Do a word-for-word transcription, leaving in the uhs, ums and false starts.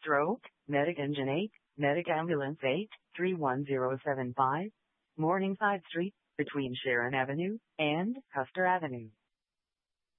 Stroke, Medic Engine eight, Medic Ambulance eight, three one zero seven five, Morningside Street, between Sharon Avenue and Custer Avenue.